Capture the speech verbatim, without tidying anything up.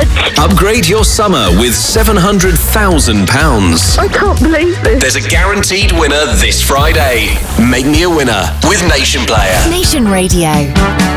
much. Upgrade your summer with seven hundred thousand pounds. I can't believe this. There's a guaranteed winner this Friday. Make me a winner with Nation Player. Nation Radio.